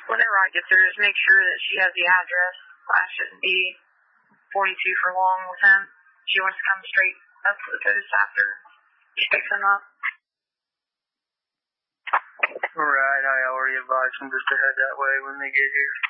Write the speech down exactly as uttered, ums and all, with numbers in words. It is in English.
Whenever I get there, just make sure that she has the address. I shouldn't be forty-two for long with him. She wants to come straight up to the coast after she picks him up. Right, I already advised them just to head that way when they get here.